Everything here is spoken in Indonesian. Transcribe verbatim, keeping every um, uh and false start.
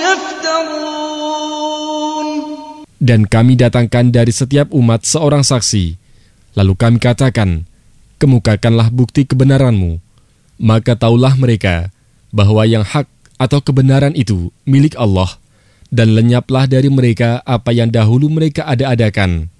يفترون. Dan kami datangkan dari setiap umat seorang saksi. Lalu kami katakan, kemukakanlah bukti kebenaranmu. Maka taulah mereka bahwa yang hak atau kebenaran itu milik Allah, dan lenyaplah dari mereka apa yang dahulu mereka ada-adakan.